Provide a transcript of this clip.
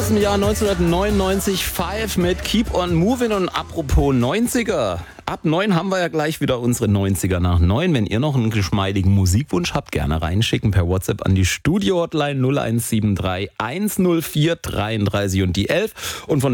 aus dem Jahr 1999, Five mit Keep on Moving. Und apropos 90er, ab 9 haben wir ja gleich wieder unsere 90er nach 9. Wenn ihr noch einen geschmeidigen Musikwunsch habt, gerne reinschicken per WhatsApp an die Studio-Hotline 0173 104 33 und die 11. Und von